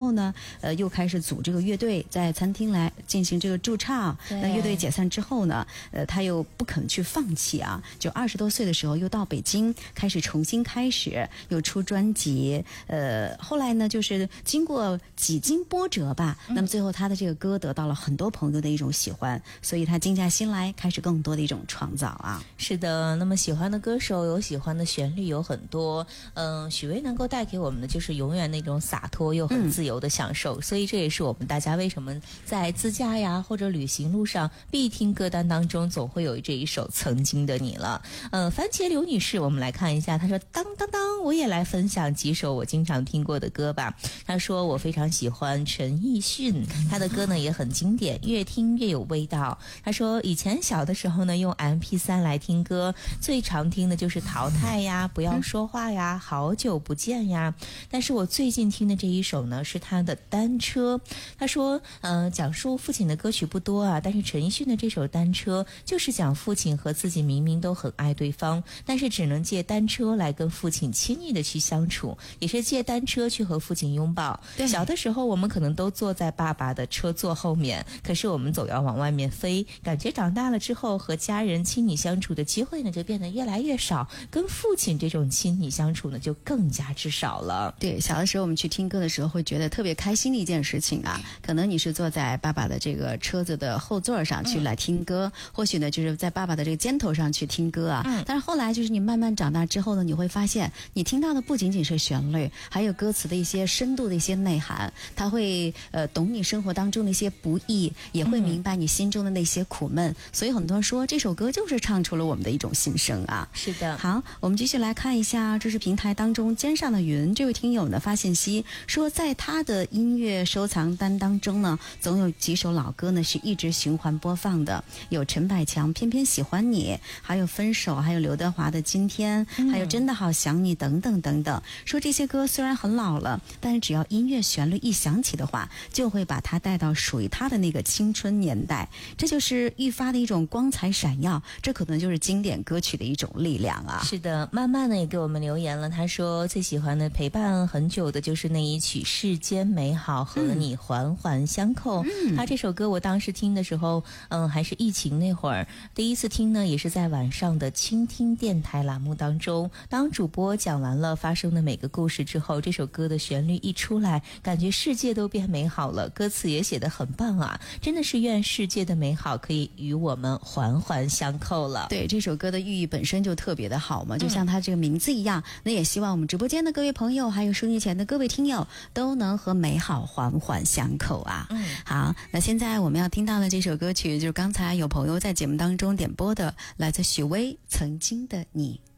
后呢，又开始组这个乐队，在餐厅来进行这个驻唱。那乐队解散之后呢，他又不肯去放弃啊，就20多岁的时候又到北京开始重新开始，又出专辑。后来呢，就是经过几经波折吧，那么最后他的这个歌得到了很多朋友的一种喜欢，所以他静下心来，开始更多的一种创造啊。 是的，那么喜欢的歌手有喜欢的旋律有很多，许巍能够带给我们的就是永远那种洒脱又很自由的享受，所以这也是我们大家为什么在自驾呀或者旅行路上必听歌单当中总会有这一首《曾经的你》了。番茄刘女士，我们来看一下，她说当当当，我也来分享几首我经常听过的歌吧。她说我非常喜欢陈奕迅，他的歌呢也很经典，越听越有味道。她说以前小的时候呢用 MP3 来听歌，最常听的就是淘汰呀，不要说话呀，好久不见呀。但是我最近听的这一首呢是他的单车。他说讲述父亲的歌曲不多啊，但是陈奕迅的这首单车就是讲父亲和自己明明都很爱对方，但是只能借单车来跟父亲亲密的去相处，也是借单车去和父亲拥抱。小的时候我们可能都坐在爸爸的车座后面，可是我们总要往外面飞，感觉长大了之后和家人亲密相处的机会呢就变得越来越少，跟父亲这种亲密相处呢就更加之少了。 对，小的时候我们去听歌的时候会觉得特别开心的一件事情啊，可能你是坐在爸爸的这个车子的后座上去来听歌，或许呢就是在爸爸的这个肩头上去听歌啊。但是后来就是你慢慢长大之后呢，你会发现你听到的不仅仅是旋律，还有歌词的一些深度的一些内涵，他会懂你生活当中的一些不易，也会明白你心中的那些苦闷。所以很多人说这首歌就是唱出了我们的一种心声啊。 是的。 好，我们继续来看一下，这是平台当中肩上的云这位听友呢发信息说，在他的音乐收藏单当中呢，总有几首老歌呢是一直循环播放的，有陈百强偏偏喜欢你，还有分手，还有刘德华的今天，还有真的好想你等等等等。说这些歌虽然很老了，但是只要音乐旋律一响起的话，就会把他带到属于他的那个青春年代，这就是愈发的一种光彩闪耀，这可能就是经典歌曲的一种力量啊。 是的，慢慢的也给我们留言了，他说最喜欢的陪伴很久的就是那一曲《世间美好和你环环相扣》。他这首歌我当时听的时候还是疫情那会儿，第一次听呢也是在晚上的倾听电台栏目当中，当主播讲完了发生的每个故事之后，这首歌的旋律一出来，感觉世界都变美好了，歌词也写得很棒啊，真的是愿世界的美好可以与我们环环相扣了。 对，这首歌的寓意本身就特别的好嘛，就像它这个名字一样，那也希望我们直播间的各位朋友还有收音机前的各位听友都能和美好环环相扣啊。好，那现在我们要听到的这首歌曲就是刚才有朋友在节目当中点播的，来自许巍《曾经的你》。